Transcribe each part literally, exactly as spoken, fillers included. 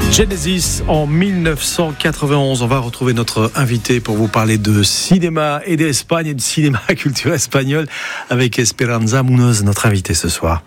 Genesis en dix-neuf cent quatre-vingt-onze. On va retrouver notre invité pour vous parler de cinéma et d'Espagne et de cinéma culture espagnole avec Esperanza Munoz, notre invité ce soir.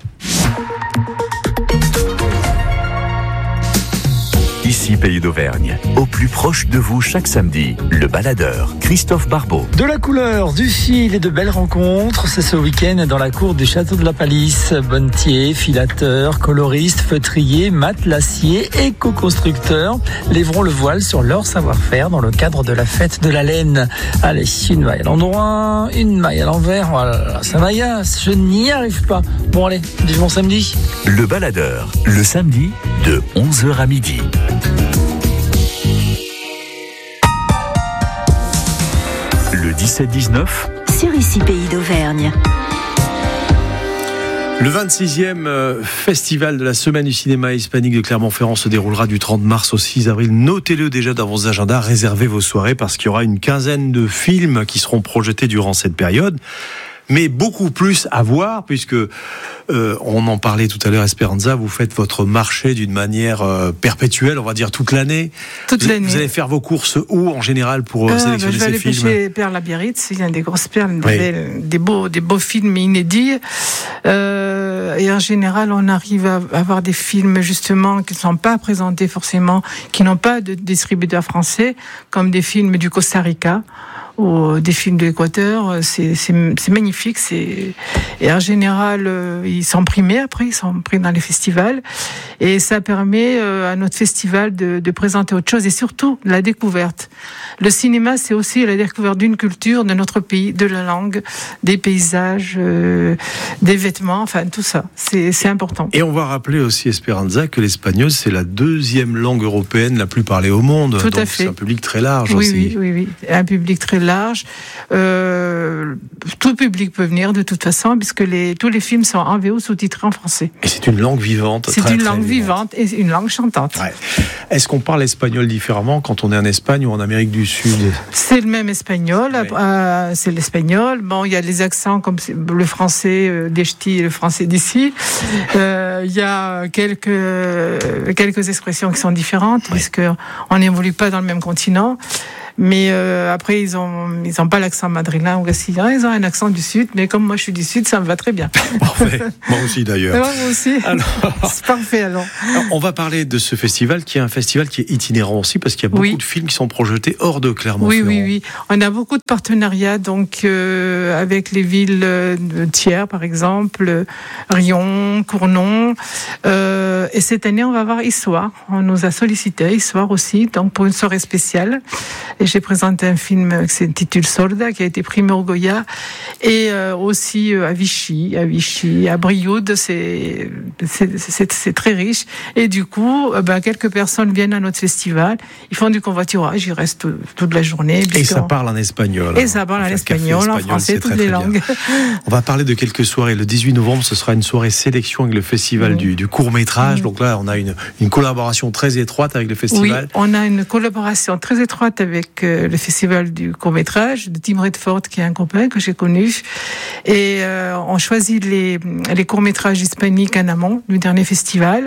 Ici Pays d'Auvergne, au plus proche de vous chaque samedi, le baladeur Christophe Barbeau. De la couleur, du fil et de belles rencontres, c'est ce week-end dans la cour du château de la Palisse. Bonnetiers, filateurs, coloristes, feutriers, matelassiers, éco-constructeurs lèveront le voile sur leur savoir-faire dans le cadre de la fête de la laine. Allez, une maille à l'endroit, une maille à l'envers, voilà, ça m'agace, je n'y arrive pas. Bon allez, vivement samedi. Le baladeur, le samedi de onze heures à midi. Le dix-sept dix-neuf sur Ici Pays d'Auvergne. Le vingt-sixième festival de la Semaine du cinéma hispanique de Clermont-Ferrand se déroulera du trente mars au six avril. Notez-le déjà dans vos agendas, réservez vos soirées parce qu'il y aura une quinzaine de films qui seront projetés durant cette période. Mais beaucoup plus à voir, puisque euh, on en parlait tout à l'heure, Esperanza, vous faites votre marché d'une manière euh, perpétuelle, on va dire toute l'année. Toute vous, l'année. Vous allez faire vos courses où, en général, pour euh, sélectionner bah, je vais ces aller films pêcher Perle à Biarritz, il y a des grosses perles, oui. des, des, beaux, des beaux films inédits. Euh, et en général, on arrive à avoir des films, justement, qui ne sont pas présentés forcément, qui n'ont pas de distributeur français, comme des films du Costa Rica, ou des films de l'Équateur, c'est, c'est, c'est magnifique. C'est... Et en général, euh, ils sont primés après, ils sont pris dans les festivals. Et ça permet euh, à notre festival de, de présenter autre chose et surtout la découverte. Le cinéma, c'est aussi la découverte d'une culture, de notre pays, de la langue, des paysages, euh, des vêtements, enfin tout ça. C'est, c'est important. Et on va rappeler aussi, Esperanza, que l'espagnol, c'est la deuxième langue européenne la plus parlée au monde. Tout Donc à fait. C'est un public très large oui, aussi. Oui, oui, oui. Un public très large. Euh, tout public peut venir de toute façon, puisque les, tous les films sont en V O sous-titrés en français. Et c'est une langue vivante. C'est très, une très langue vivante. vivante et une langue chantante. Ouais. Est-ce qu'on parle espagnol différemment quand on est en Espagne ou en Amérique du Sud ? C'est le même espagnol, oui. euh, c'est l'espagnol. Bon, il y a les accents comme le français euh, des ch'tis et le français d'ici. Euh, il y a quelques, quelques expressions qui sont différentes, oui. puisque on n'évolue pas dans le même continent. Mais euh, après, ils ont, ils ont pas l'accent madrilène ou castillan, ils ont un accent du Sud. Mais comme moi, je suis du Sud, ça me va très bien. Parfait. Moi aussi, d'ailleurs. Ouais, moi aussi. Alors... C'est parfait, alors. alors. On va parler de ce festival, qui est un festival qui est itinérant aussi, parce qu'il y a beaucoup oui. de films qui sont projetés hors de Clermont-Ferrand. Oui, oui, oui. On a beaucoup de partenariats, donc, euh, avec les villes de Thiers, par exemple, Rion, Cournon. Euh, et cette année, on va voir Histoire. On nous a sollicité, Histoire aussi, donc, pour une soirée spéciale. Et j'ai présenté un film qui s'intitule Sorda, qui a été primé au Goya, et euh, aussi euh, à Vichy, à Vichy, à Brioude, c'est, c'est, c'est, c'est très riche. Et du coup, euh, ben, quelques personnes viennent à notre festival, ils font du convoiturage, ils restent toute la journée. Et ça parle en espagnol. Et ça parle en espagnol, en français, toutes les langues. On va parler de quelques soirées. Le dix-huit novembre, ce sera une soirée sélection avec le festival mmh. du, du court-métrage. Mmh. Donc là, on a une, une collaboration très étroite avec le festival. Oui, on a une collaboration très étroite avec le festival du court-métrage de Tim Redford, qui est un copain que j'ai connu, et euh, on choisit les, les courts-métrages hispaniques en amont du dernier festival,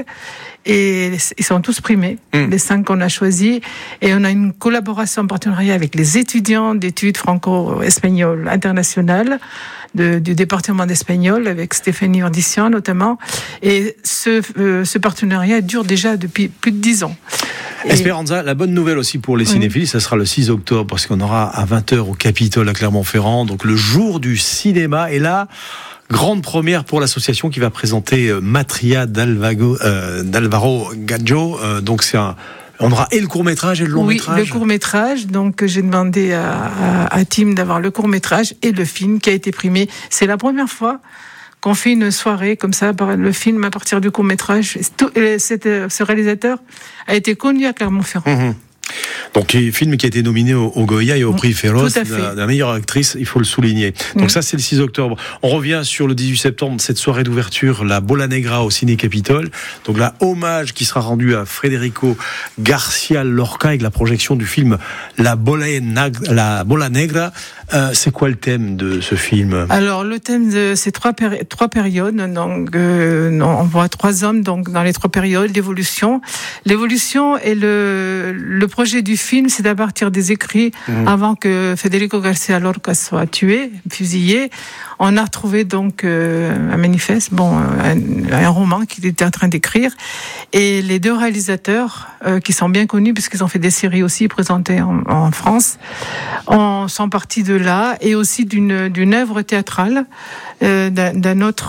et ils sont tous primés, mmh. les cinq qu'on a choisis, et on a une collaboration en partenariat avec les étudiants d'études franco-espagnoles internationales de, du département d'espagnol, avec Stéphanie Ordician notamment, et ce, euh, ce partenariat dure déjà depuis plus de dix ans. Et... Esperanza, la bonne nouvelle aussi pour les cinéphiles, oui. ça sera le six octobre, parce qu'on aura à vingt heures au Capitole à Clermont-Ferrand, donc le jour du cinéma. Et là, grande première pour l'association qui va présenter Matria d'Alvago, euh, d'Alvaro Gadjo. Euh, donc c'est un... On aura et le court-métrage et le long-métrage. Oui, le court-métrage. Donc, j'ai demandé à, à, à Tim d'avoir le court-métrage et le film qui a été primé. C'est la première fois qu'on fait une soirée comme ça, par le film à partir du court-métrage. Tout, cette, ce réalisateur a été connu à Clermont-Ferrand. Mmh. Donc, un film qui a été nominé au, au Goya et au prix Féroce, la, la meilleure actrice, il faut le souligner. Donc, mmh. ça, c'est le six octobre. On revient sur le dix-huit septembre, cette soirée d'ouverture, la Bola Negra au Ciné Capitole. Donc, là, hommage qui sera rendu à Federico Garcia Lorca avec la projection du film La Bola, la Bola Negra. Euh, c'est quoi le thème de ce film? Alors, le thème de ces trois, péri- trois périodes, donc, euh, on voit trois hommes donc, dans les trois périodes, l'évolution. L'évolution et le, le projet du film, c'est à partir des écrits mmh. avant que Federico Garcia Lorca soit tué, fusillé. On a retrouvé donc euh, un manifeste, bon, un, un roman qu'il était en train d'écrire. Et les deux réalisateurs, euh, qui sont bien connus, puisqu'ils ont fait des séries aussi présentées en, en France, on, sont partis de là, et aussi d'une, d'une œuvre théâtrale euh, d'un, d'un autre,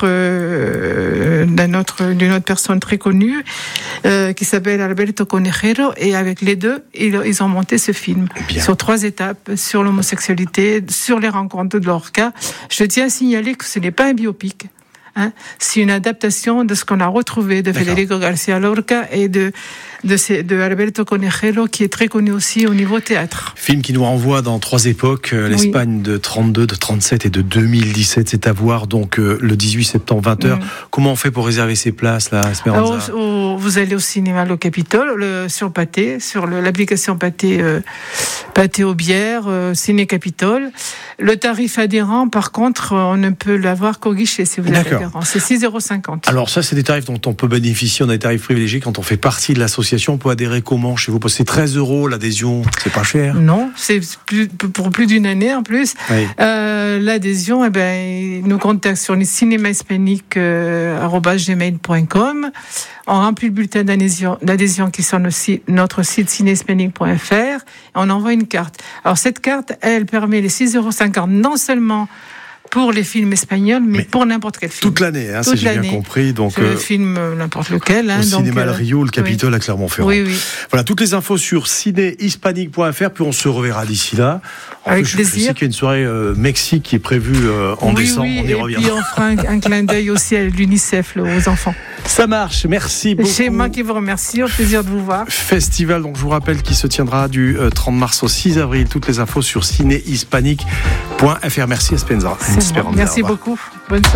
euh, d'un autre, d'une autre personne très connue, euh, qui s'appelle Alberto Conejero, et avec les deux, ils, ils ont monté ce film bien. Sur trois étapes, sur l'homosexualité, sur les rencontres de Lorca. Je tiens à signaler que ce n'est pas un biopic. Hein, c'est une adaptation de ce qu'on a retrouvé de D'accord. Federico Garcia Lorca et de, de, ces, de Alberto Conejero, qui est très connu aussi au niveau théâtre. Film qui nous renvoie dans trois époques, l'Espagne oui. de trente-deux, de trente-sept et de deux mille dix-sept. C'est à voir donc euh, le dix-huit septembre, vingt heures. Mmh. Comment on fait pour réserver ses places, là, Esperanza? Alors, au, vous allez au cinéma Le Capitole, le, sur Pathé, sur le, l'application Pathé, euh, Pathé aux bières, euh, Ciné Capitole. Le tarif adhérent, par contre, on ne peut l'avoir qu'au guichet si vous avez adhérent. C'est six euros cinquante. Alors ça, c'est des tarifs dont on peut bénéficier. On a des tarifs privilégiés quand on fait partie de l'association. On peut adhérer comment chez vous? Parce que c'est treize euros l'adhésion. C'est pas cher. Non, c'est plus, pour plus d'une année en plus. Oui. Euh, l'adhésion, eh ben, ils nous contactent sur les cinémahispanique arobase gmail point com. On remplit le bulletin d'adhésion, d'adhésion qui est sur notre site, notre site cinéhispanique point f r. Et on envoie une carte. Alors cette carte, elle permet les six euros cinquante non seulement pour les films espagnols, mais, mais pour n'importe quel film. Toute l'année, hein, toute si j'ai l'année. Bien compris. Donc, c'est euh, le film n'importe lequel. Hein, au donc, cinéma Le Rio, le Capitole oui. à Clermont-Ferrand. Oui, oui. Voilà, toutes les infos sur cinéhispanique point f r, puis on se reverra d'ici là. En Avec plus, plaisir. Je sais qu'il y a une soirée euh, Mexique qui est prévue euh, en oui, décembre, oui, on y et revient. Et puis on fera un, un clin d'œil aussi à l'UNICEF, là, aux enfants. Ça marche, merci beaucoup. C'est moi qui vous remercie, au plaisir de vous voir. Festival, donc je vous rappelle, qui se tiendra du euh, trente mars au six avril. Toutes les infos sur cinéhispanique point f r. Merci Esperanza. Merci beaucoup. Bonne soirée.